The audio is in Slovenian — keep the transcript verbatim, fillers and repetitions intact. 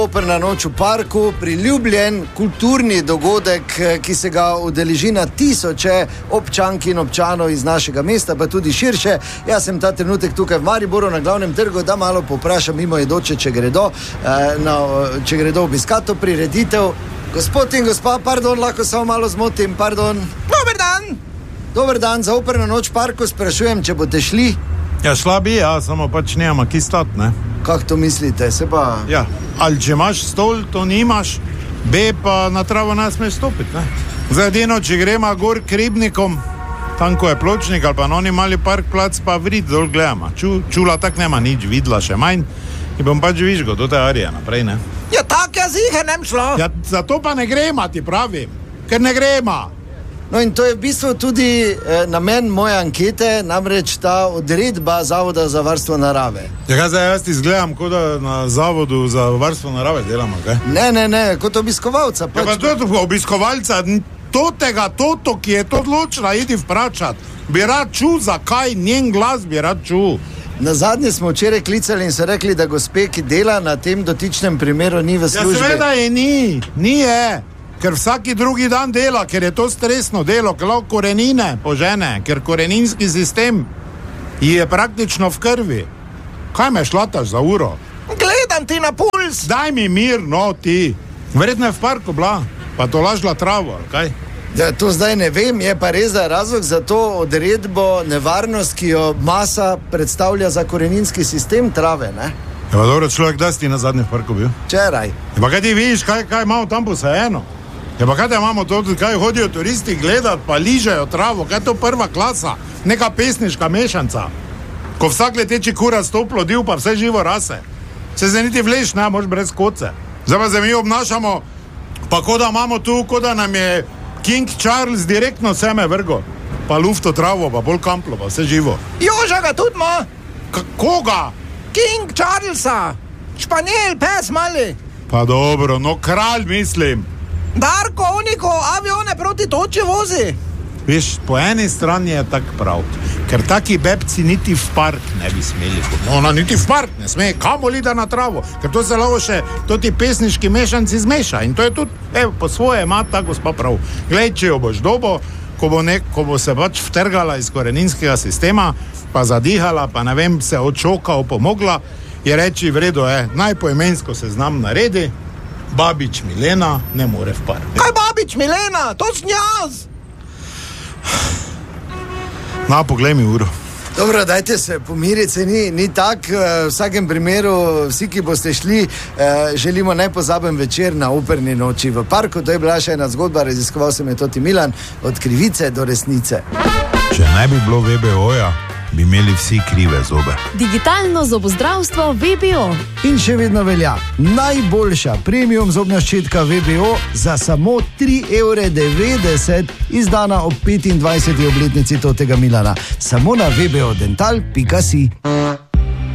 bo Operna noč v parku, priljubljen kulturni dogodek, ki se ga udeleži na tisoče občank in občanov iz našega mesta, pa tudi širše. Jaz sem ta trenutek tukaj v Mariboru na glavnem trgu, da malo poprašam mimo jedoče, če gredo, no, če gredo obiskat to prireditev. Gospod in gospa, pardon, lahko samo malo zmotim, pardon. Dober dan! Dober dan, za Operno noč v parku sprašujem, če boste šli. Ja, šla bi, ja, samo pač nijama ki stat, ne? Kako to mislite, se pa... Ja, ali če imaš stol, to nimaš, B pa na travo ne smeš stopiti, ne? Zdaj edino, če grema gor k ribnikom, tam ko je pločnik ali pa na oni mali park plac, pa vrid dol gledama. Ču, čula tak nema nič, vidla še manj in bom pač vižgo do te arije naprej, ne? Ja, tak jaz jih nem šlo. Ja, zato pa ne grema, ti pravim, ker ne grema. No in to je v bistvu tudi eh, namen moje ankete, namreč ta odredba Zavoda za varstvo narave. Ja, kaj zdaj jaz izgledam, kot da na Zavodu za varstvo narave delamo, kaj? Ne, ne, ne, kot obiskovalca. Pač... Ja, pa to je obiskovalca, totega, toto, ki je to odločila, idi vprašat. Bi rad čul, zakaj njen glas bi rad čul. Na zadnje smo včeraj klicali in so rekli, da gospe, ki dela na tem dotičnem primeru, ni v službi. Ja, seveda je ni, ni je. Ker vsaki drugi dan dela, ker je to stresno delo, ker lahko korenine požene, ker koreninski sistem je praktično v krvi. Kaj me šlataš za uro? Gledam ti na puls. Daj mi mir, no ti. Verjetno je v parku bila, pa to lažla travo, kaj? Ja, to zdaj ne vem, je pa res za razlog za to odredbo nevarnost, ki jo masa predstavlja za koreninski sistem trave, ne? Ja, pa dobro, človek, da si ti na zadnjem parku bil? Včeraj. Ja, pa kaj ti vidiš, kaj, kaj imamo tam posajeno? Ja, pa kaj da imamo to, kaj hodijo turisti gledat, pa ližejo travo, kaj je to prva klasa, neka pesniška mešanca, ko vsak leteči kura stoplo div, pa vse živo rase. Se zdaj niti vleš, ne, moš brez koce. Zdaj pa se mi obnašamo, pa ko da imamo tu, ko da nam je King Charles direktno seme vrgo, pa lufto travo, pa bolj kamplo, pa vse živo. Joža ga tudi ima. K- koga? King Charlesa, španjel, pes mali. Pa dobro, no kralj mislim. Darko, oniko avione proti toči vozi. Veš, po eni strani je tak prav, ker taki bebci niti v park ne bi smeli. No, ona niti v park ne sme, kamo lida na travo, ker to se lahko še to ti pesniški mešanci zmeša in to je tudi, evo, po svoje ima ta gospa prav. Glej, če jo boš dobo, ko bo, nek, ko bo se pač vtrgala iz koreninskega sistema, pa zadihala, pa ne vem, se očoka opomogla, je reči, v redu je, najpoimensko se znam naredi, Babič Milena ne more v park. Kaj Babič Milena? To sem jaz. Na, poglej mi uro. Dobro, dajte se pomiriti, se ni, ni tak. V vsakem primeru, vsi, ki boste šli, želimo nepozaben večer na Operni noči v parku. To je bila še ena zgodba, raziskoval sem je Toti Milan, od krivice do resnice. Če ne bi bilo V B O-ja, bi imeli vsi krive zobe. Digitalno zobozdravstvo V B O. In še vedno velja, najboljša premium zobna ščetka V B O za samo tri evre devetdeset, izdana ob petindvajseti obletnici Totega Milana. Samo na v b o dental pika si.